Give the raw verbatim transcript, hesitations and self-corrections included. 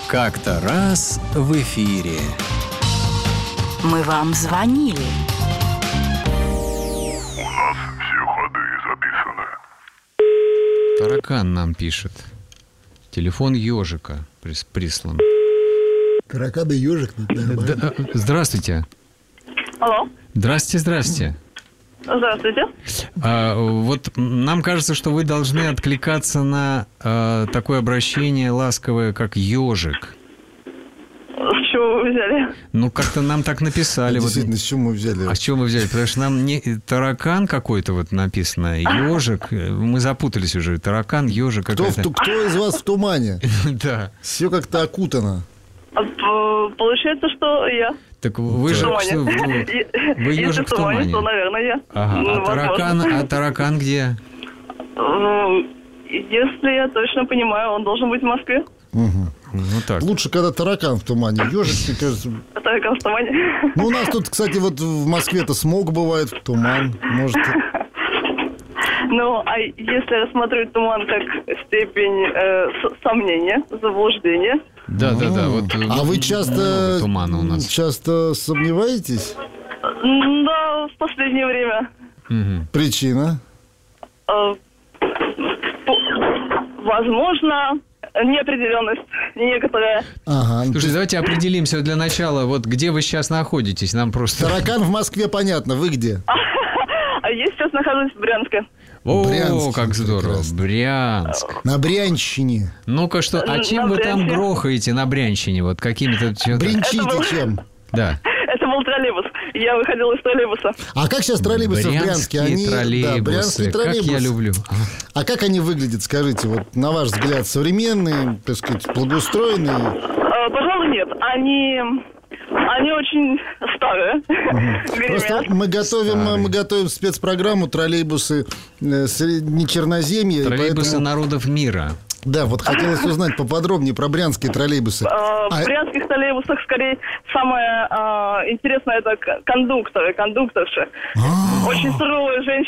Как-то раз в эфире. Мы вам звонили. У нас все ходы записаны. Таракан нам пишет. Телефон ежика прис- прислан. Таракан и ежик, нормально. Да, здравствуйте. Алло. Здрасте, здрасте. Здравствуйте. А, вот нам кажется, что вы должны откликаться на а, такое обращение ласковое, как ежик. С чего вы взяли? Ну, как-то нам так написали. Вот. Действительно, с чего мы взяли? А с чего мы взяли? Потому что нам не таракан какой-то вот написано, ежик. Мы запутались уже. Таракан, ежик Кто, в какая-то. ту- кто из вас в тумане? Да. Все как-то окутано. А, п- Получается, что я. Так вы В же... тумане. что, Вы вы Если ежик в в тумане, тумане. то, наверное, я. Ага. Ну, А таракан, возможно. а таракан где? Ну, если я точно понимаю, он должен быть в Москве. Ну так. Лучше, когда таракан в тумане. Ежик, мне кажется... Таракан в тумане. Ну, у нас тут, кстати, вот в Москве-то смог бывает, туман. Может, Ну, а если рассматривать туман как степень э, с- сомнения, заблуждения, Да, да, да. Вот, а вы часто, много тумана у нас. часто сомневаетесь? м, да, в последнее время Мгм. Причина? э, по- возможно, неопределенность некоторая. Ага. Слушайте, давайте определимся для начала, вот где вы сейчас находитесь. Нам просто... Таракан в Москве, понятно. Вы где? А я сейчас нахожусь в Брянске. О, Брянск, как здорово. прекрасно. Брянск. На Брянщине. Ну-ка что, а На чем вы там Брянке. грохаете на Брянщине? Вот какими-то... чё-то- Бринчите Это был- чем? Да. Это был троллейбус. Я выходила из троллейбуса. А как сейчас троллейбусы в Брянске? Брянские Они, да, троллейбусы. брянские Как троллейбусы. я люблю. А как они выглядят, скажите, вот на ваш взгляд, современные, так сказать, благоустроенные? Э, Пожалуй, нет. Они, они очень старые. Просто Гремят. мы готовим, Старые. мы готовим спецпрограмму троллейбусы э, средне- Черноземья. и Троллейбусы поэтому- народов мира. Да, вот хотелось узнать поподробнее про брянские троллейбусы. Э, А- В брянских троллейбусах скорее самое э, интересное это к- кондукторы, кондукторши. А. Очень суровые женщины.